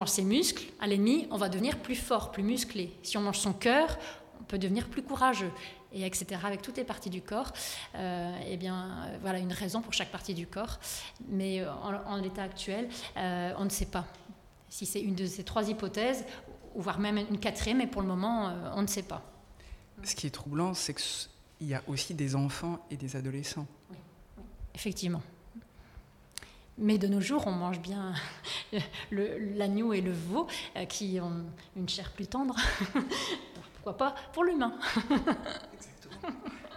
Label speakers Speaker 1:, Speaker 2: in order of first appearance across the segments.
Speaker 1: ses muscles à l'ennemi, on va devenir plus fort, plus musclé. Si on mange son cœur, on peut devenir plus courageux, et etc. Avec toutes les parties du corps. Voilà une raison pour chaque partie du corps. Mais en l'état actuel, on ne sait pas si c'est une de ces 3 hypothèses, ou voire même une 4e, mais pour le moment, on ne sait pas.
Speaker 2: Ce qui est troublant, c'est qu'il y a aussi des enfants et des adolescents.
Speaker 1: Oui, effectivement. Mais de nos jours, on mange bien l'agneau et le veau, qui ont une chair plus tendre. Pourquoi pas pour l'humain.
Speaker 2: Exactement.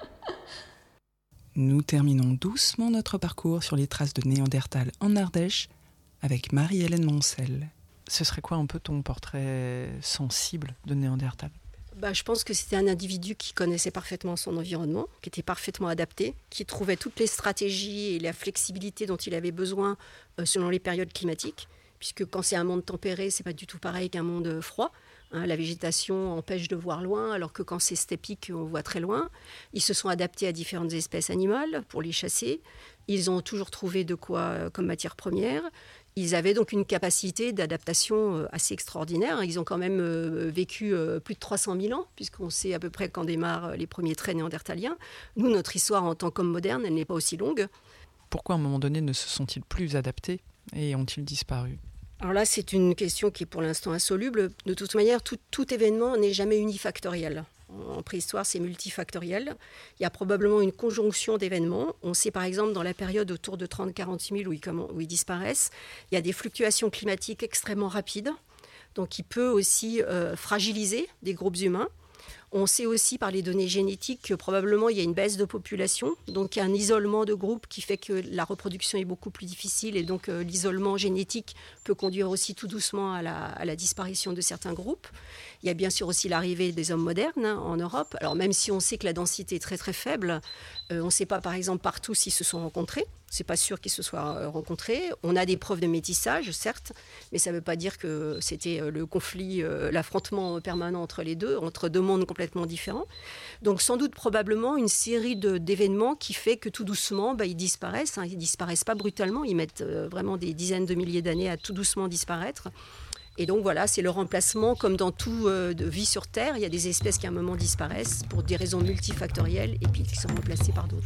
Speaker 2: Nous terminons doucement notre parcours sur les traces de Néandertal en Ardèche avec Marie-Hélène Moncel. Ce serait quoi un peu ton portrait sensible de Néandertal ?
Speaker 3: Je pense que c'était un individu qui connaissait parfaitement son environnement, qui était parfaitement adapté, qui trouvait toutes les stratégies et la flexibilité dont il avait besoin selon les périodes climatiques, puisque quand c'est un monde tempéré, c'est pas du tout pareil qu'un monde froid. La végétation empêche de voir loin, alors que quand c'est steppique, on voit très loin. Ils se sont adaptés à différentes espèces animales pour les chasser. Ils ont toujours trouvé de quoi comme matière première. Ils avaient donc une capacité d'adaptation assez extraordinaire. Ils ont quand même vécu plus de 300 000 ans, puisqu'on sait à peu près quand démarrent les premiers traits néandertaliens. Nous, notre histoire en tant qu'homme moderne, elle n'est pas aussi longue.
Speaker 2: Pourquoi à un moment donné ne se sont-ils plus adaptés et ont-ils disparu ?
Speaker 3: Alors là, c'est une question qui est pour l'instant insoluble. De toute manière, tout événement n'est jamais unifactoriel. En préhistoire, c'est multifactoriel. Il y a probablement une conjonction d'événements. On sait par exemple dans la période autour de 30-40 000 où ils disparaissent, il y a des fluctuations climatiques extrêmement rapides, donc qui peut aussi fragiliser des groupes humains. On sait aussi par les données génétiques que probablement il y a une baisse de population, donc il y a un isolement de groupe qui fait que la reproduction est beaucoup plus difficile et donc l'isolement génétique peut conduire aussi tout doucement à la disparition de certains groupes. Il y a bien sûr aussi l'arrivée des hommes modernes en Europe. Alors même si on sait que la densité est très très faible, on ne sait pas par exemple partout s'ils se sont rencontrés. C'est pas sûr qu'ils se soient rencontrés. On a des preuves de métissage, certes, mais ça ne veut pas dire que c'était le conflit, l'affrontement permanent entre les deux, entre deux mondes complètement différents. Donc sans doute probablement une série d'événements qui fait que tout doucement, ils disparaissent. Ils disparaissent pas brutalement, ils mettent vraiment des dizaines de milliers d'années à tout doucement disparaître. Et donc voilà, c'est le remplacement, comme dans tout de vie sur Terre. Il y a des espèces qui à un moment disparaissent pour des raisons multifactorielles et puis qui sont remplacées par d'autres.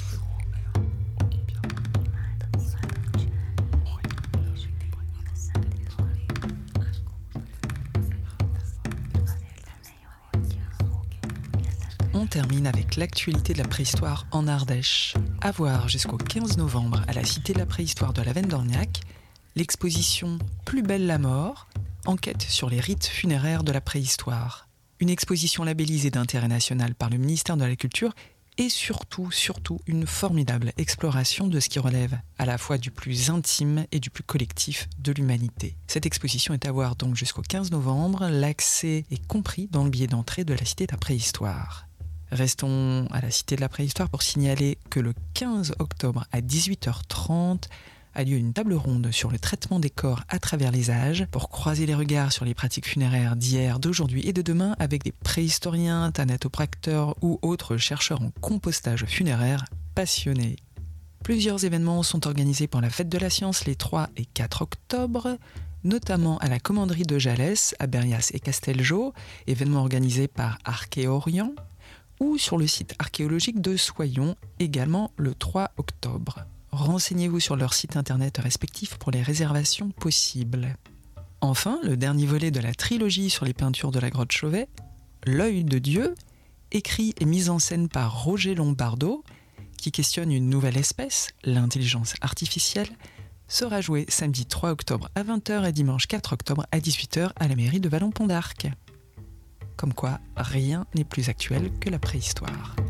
Speaker 2: On termine avec l'actualité de la préhistoire en Ardèche. À voir jusqu'au 15 novembre à la Cité de la Préhistoire de la Lavenne-d'Orniac, l'exposition Plus belle la mort, enquête sur les rites funéraires de la préhistoire. Une exposition labellisée d'intérêt national par le ministère de la Culture et surtout une formidable exploration de ce qui relève à la fois du plus intime et du plus collectif de l'humanité. Cette exposition est à voir donc jusqu'au 15 novembre. L'accès est compris dans le billet d'entrée de la Cité de la Préhistoire. Restons à la Cité de la Préhistoire pour signaler que le 15 octobre à 18h30 a lieu une table ronde sur le traitement des corps à travers les âges pour croiser les regards sur les pratiques funéraires d'hier, d'aujourd'hui et de demain avec des préhistoriens, thanatopracteurs ou autres chercheurs en compostage funéraire passionnés. Plusieurs événements sont organisés pour la Fête de la Science les 3 et 4 octobre, notamment à la commanderie de Jalès, à Berrias et Castelgau, événement organisé par Archéorient, ou sur le site archéologique de Soyons, également le 3 octobre. Renseignez-vous sur leurs sites internet respectifs pour les réservations possibles. Enfin, le dernier volet de la trilogie sur les peintures de la grotte Chauvet, L'œil de Dieu, écrit et mis en scène par Roger Lombardo, qui questionne une nouvelle espèce, l'intelligence artificielle, sera joué samedi 3 octobre à 20h et dimanche 4 octobre à 18h à la mairie de Vallon-Pont d'Arc. Comme quoi, rien n'est plus actuel que la préhistoire.